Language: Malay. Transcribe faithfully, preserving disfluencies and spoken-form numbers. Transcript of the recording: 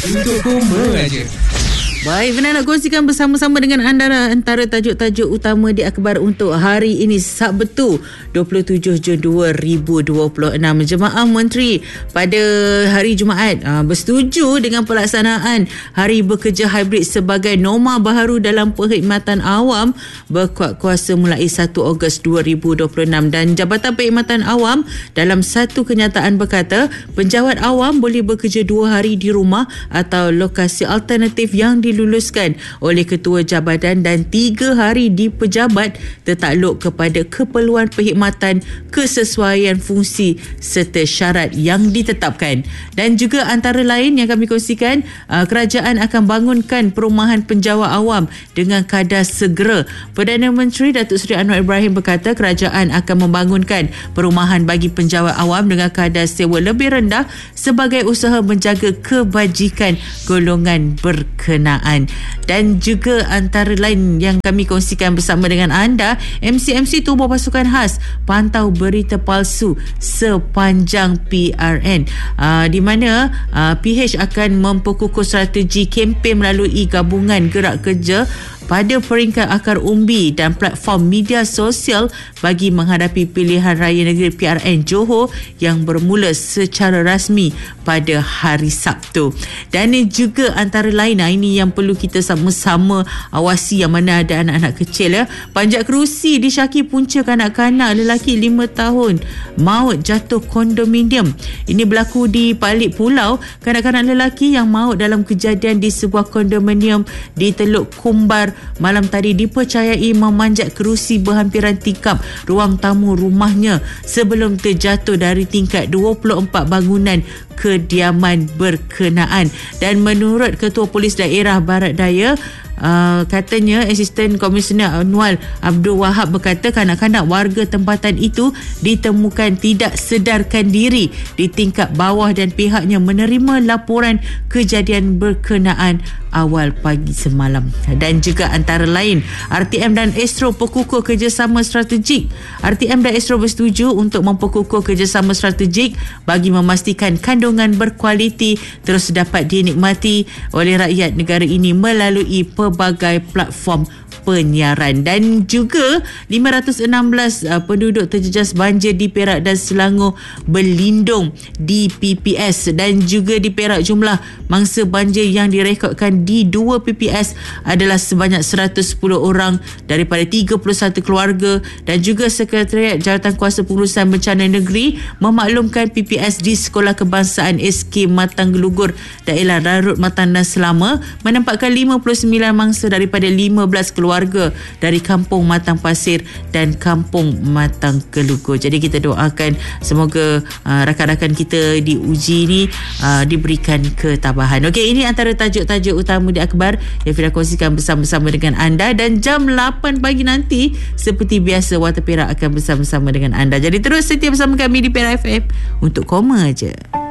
Untuk koma aja. Baik, Fina nak kongsikan bersama-sama dengan anda antara tajuk-tajuk utama di akhbar untuk hari ini, Sabtu dua puluh tujuh Jun dua ribu dua puluh enam. Jemaah Menteri pada hari Jumaat aa, bersetuju dengan pelaksanaan Hari Bekerja Hybrid sebagai norma baharu dalam perkhidmatan awam berkuat kuasa mulai satu Ogos dua ribu dua puluh enam. Dan Jabatan Perkhidmatan Awam dalam satu kenyataan berkata, penjawat awam boleh bekerja dua hari di rumah atau lokasi alternatif yang diluluskan oleh ketua jabatan dan tiga hari di pejabat tertakluk kepada keperluan perkhidmatan, kesesuaian fungsi serta syarat yang ditetapkan. Dan juga antara lain yang kami kongsikan, uh, kerajaan akan bangunkan perumahan penjawat awam dengan kadar segera. Perdana Menteri Datuk Seri Anwar Ibrahim berkata kerajaan akan membangunkan perumahan bagi penjawat awam dengan kadar sewa lebih rendah sebagai usaha menjaga kebajikan golongan berkenaan. Dan juga antara lain yang kami kongsikan bersama dengan anda, M C M C Tubuh Pasukan Khas pantau berita palsu sepanjang P R N, uh, di mana uh, P H akan memperkukuh strategi kempen melalui gabungan gerak kerja pada peringkat akar umbi dan platform media sosial bagi menghadapi pilihan raya negeri P R N Johor yang bermula secara rasmi pada hari Sabtu. Dan juga antara lain, ini yang perlu kita sama-sama awasi yang mana ada anak-anak kecil ya. Panjat kerusi disyaki punca kanak-kanak lelaki lima tahun maut jatuh kondominium. Ini berlaku di Palik Pulau. Kanak-kanak lelaki yang maut dalam kejadian di sebuah kondominium di Teluk Kumbar malam tadi dipercayai memanjat kerusi berhampiran tingkap ruang tamu rumahnya sebelum terjatuh dari tingkat dua puluh empat bangunan kediaman berkenaan. Dan menurut Ketua Polis Daerah Barat Daya, Uh, katanya Asisten Komisioner Anwar Abdul Wahab berkata kanak-kanak warga tempatan itu ditemukan tidak sedarkan diri di tingkat bawah dan pihaknya menerima laporan kejadian berkenaan awal pagi semalam. Dan juga antara lain, R T M dan Astro perkukuh kerjasama strategik. R T M dan Astro bersetuju untuk memperkukuh kerjasama strategik bagi memastikan kandungan berkualiti terus dapat dinikmati oleh rakyat negara ini melalui pelbagai platform penyiaran. Dan juga lima ratus enam belas uh, penduduk terjejas banjir di Perak dan Selangor berlindung di P P S. Dan juga di Perak jumlah mangsa banjir yang direkodkan di dua P P S adalah sebanyak seratus sepuluh orang daripada tiga puluh satu keluarga. Dan juga Sekretariat Jawatankuasa Pengurusan Bencana Negeri memaklumkan P P S di Sekolah Kebangsaan S K Matang Gelugur daerah Larut Matang dan Selama menempatkan lima puluh sembilan mangsa daripada lima belas keluarga dari Kampung Matang Pasir dan Kampung Matang Gelugur. Jadi kita doakan semoga uh, rakan-rakan kita di uji ni uh, diberikan ketabahan. Okey, ini antara tajuk-tajuk utama di akhbar yang Fira kongsikan bersama-sama dengan anda. Dan jam lapan pagi nanti seperti biasa Warta Perak akan bersama-sama dengan anda. Jadi terus setia bersama kami di Perak F M untuk koma aja.